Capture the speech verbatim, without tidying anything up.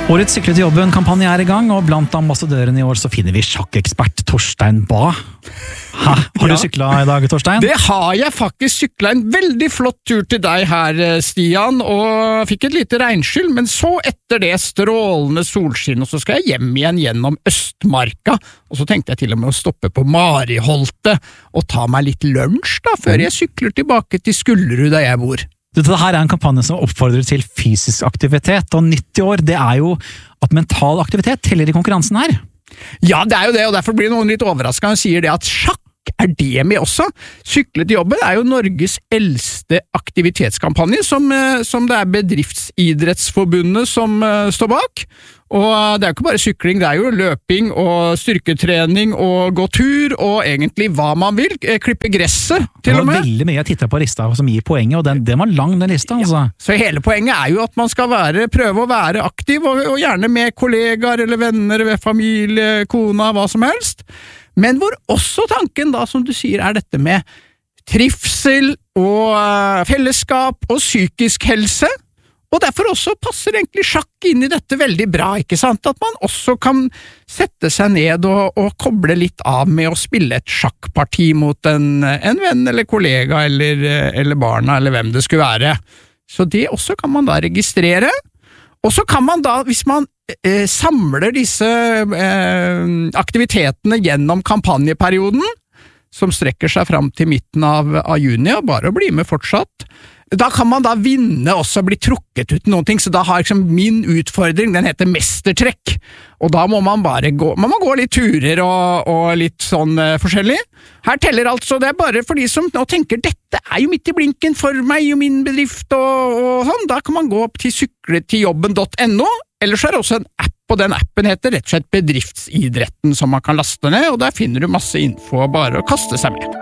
Årets Sykle til jobben-kampanje er i gang, og blant ambassadørene i år så finner vi sjakkekspert Torstein Bae. Ha, har du Ja. syklet i dag, Torstein? Det har jeg faktisk syklet en veldig flott tur til deg her, Stian, og fikk et lite regnskyll, men så etter det strålende solskinn, og så skal jeg hjem igjen gjennom Østmarka, og så tenkte jeg til og med å stoppe på Mariholtet og ta meg litt lunsj da, før jeg sykler tilbake til Skullerud der jeg bor. Dette her er en kampanje som oppfordrer til fysisk aktivitet, og nytt i år, det er jo at mental aktivitet teller i konkurransen her. Ja, det er jo det, og derfor blir noen litt overrasket og sier det at sjakk er det med også. Sykle til jobben er jo Norges eldste aktivitetskampanje, som, som det er Bedriftsidrettsforbundet som uh, står bak. Og det er jo ikke bare sykling, det er jo løping og styrketrening og gå tur, og egentlig hva man vil, klippe gresset til og med. Det var veldig mye jeg tittet på lista som gir poenget, og den, den var lang den lista, altså. Ja, så hele poenget er jo at man skal være, prøve å være aktiv, og, og gjerne med kollegaer eller venner, ved familie, kona, hva som helst. Men hvor også tanken da, som du sier, er dette med trivsel og uh, fellesskap og psykisk helse. Og derfor også passer egentlig sjakk inn i dette veldig bra, ikke sant? At man også kan sette seg ned og, og koble litt av med å spille et sjakkparti mot en, en venn eller kollega eller, eller barna eller hvem det skulle være. Så det også kan man da registrere. Og så kan man da, hvis man eh, samler disse eh, aktivitetene gjennom kampanjeperioden, som strekker seg fram til midten av, av juni, og bare å bli med fortsatt, da kan man da vinne også bli trukket ut noen ting, så da har liksom min utfordring, den heter mestertrekk, og da må man bare gå, man må gå litt turer og, og litt sånn uh, forskjellig. Her teller altså, det er bare for de som nå tenker, dette er jo midt i blinken for meg og min bedrift og, og sånn, da kan man gå opp til sykletilljobben punktum no, ellers er det også en app, og den appen heter rett og slett Bedriftsidretten som man kan laste ned, og der finner du masse info bare å kaste seg med.